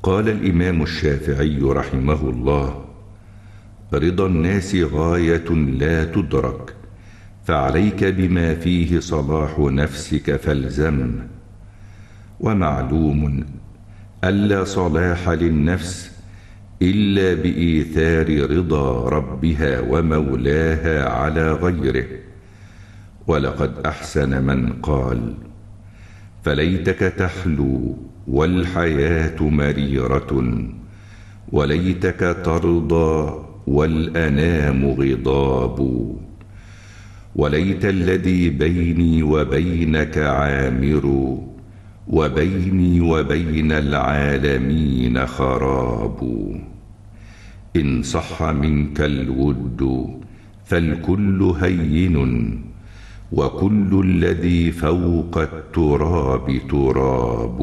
قال الإمام الشافعي رحمه الله: رضا الناس غاية لا تدرك، فعليك بما فيه صلاح نفسك فالزم. ومعلوم ألا صلاح للنفس إلا بإيثار رضا ربها ومولاها على غيره. ولقد أحسن من قال: فليتك تحلو والحياة مريرة، وليتك ترضى والأنام غضاب. وليت الذي بيني وبينك عامر، وبيني وبين العالمين خراب. إن صح منك الود فالكل هين، وكل الذي فوق التراب تراب.